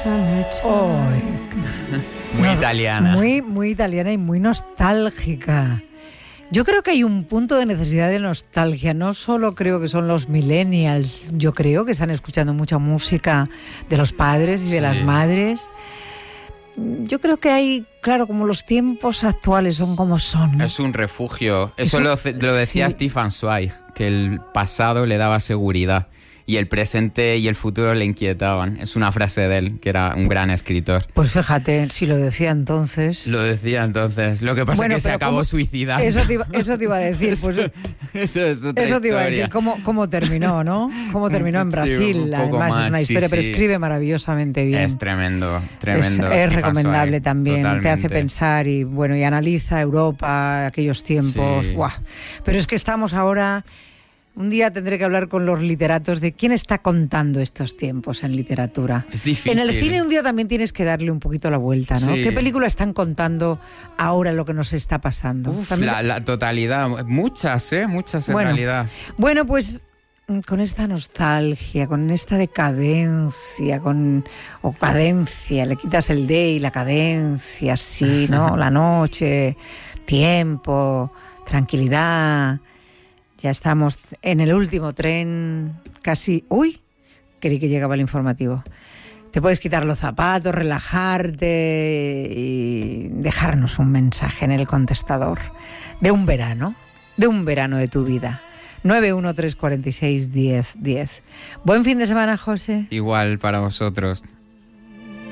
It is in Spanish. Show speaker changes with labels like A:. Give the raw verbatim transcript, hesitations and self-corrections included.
A: Oh,
B: muy
A: no,
B: italiana.
A: Muy, muy italiana y muy nostálgica. Yo creo que hay un punto de necesidad de nostalgia. No solo creo que son los millennials. Yo creo que están escuchando mucha música de los padres y de sí. las madres. Yo creo que hay, claro, como los tiempos actuales son como son.
B: Es un refugio. Eso, Eso lo, lo decía sí. Stefan Zweig, que el pasado le daba seguridad y el presente y el futuro le inquietaban. Es una frase de él, que era un gran escritor.
A: Pues fíjate, si lo decía entonces...
B: Lo decía entonces. Lo que pasa bueno, es que se acabó ¿cómo? suicidando.
A: Eso te iba, eso te iba a decir. Pues,
B: eso, eso es otra
A: Eso te iba
B: historia.
A: a decir, cómo, cómo terminó, ¿no? Cómo terminó en Brasil. Sí, Además más. es una historia, sí, pero escribe maravillosamente bien.
B: Es tremendo, tremendo.
A: Es, es recomendable también,
B: totalmente.
A: Te hace pensar y, bueno, y analiza Europa, aquellos tiempos.
B: Sí.
A: ¡Guau! Pero es que estamos ahora... Un día tendré que hablar con los literatos de quién está contando estos tiempos en literatura.
B: Es difícil.
A: En el cine un día también tienes que darle un poquito la vuelta, ¿no?
B: Sí.
A: ¿Qué película están contando ahora lo que nos está pasando?
B: Uf, la, la totalidad. Muchas, ¿eh? Muchas en
A: bueno,
B: realidad.
A: Bueno, pues con esta nostalgia, con esta decadencia, con o cadencia, le quitas el de y la cadencia, sí, ¿no? La noche, tiempo, tranquilidad... Ya estamos en el último tren, casi... ¡Uy! Creí que llegaba el informativo. Te puedes quitar los zapatos, relajarte y dejarnos un mensaje en el contestador de un verano, de un verano de tu vida. nueve uno tres cuatro seis diez diez. Buen fin de semana, José.
B: Igual para vosotros.